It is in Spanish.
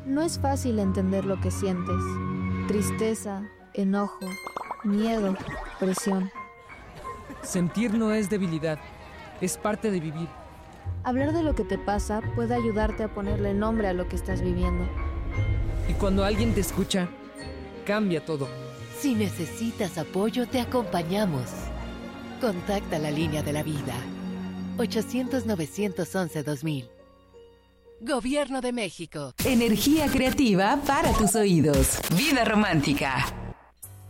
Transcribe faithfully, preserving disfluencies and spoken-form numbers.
No es fácil entender lo que sientes. Tristeza, enojo, miedo, presión. Sentir no es debilidad, es parte de vivir. Hablar de lo que te pasa puede ayudarte a ponerle nombre a lo que estás viviendo. Y cuando alguien te escucha, cambia todo. Si necesitas apoyo, te acompañamos. Contacta la línea de la vida. ochocientos, novecientos once, dos mil. Gobierno de México. Energía creativa para tus oídos. Vida romántica.